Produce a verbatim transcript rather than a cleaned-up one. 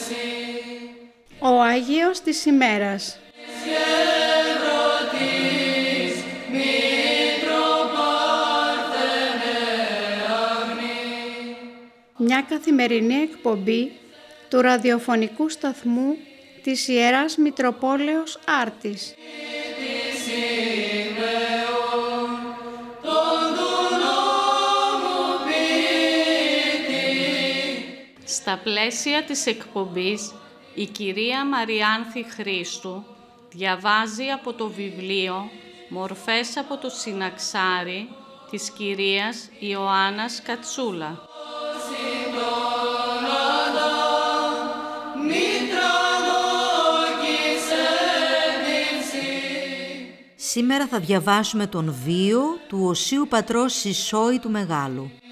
Ο Άγιος της ημέρας. Μια καθημερινή εκπομπή του ραδιοφωνικού σταθμού της Ιεράς Μητροπόλεως Άρτης. Στα πλαίσια της εκπομπής, η κυρία Μαριάνθη Χρήστου διαβάζει από το βιβλίο «Μορφές από το Συναξάρι» της κυρίας Ιωάννας Κατσούλα. Σήμερα θα διαβάσουμε τον βίο του Οσίου Πατρός Σισόη του Μεγάλου.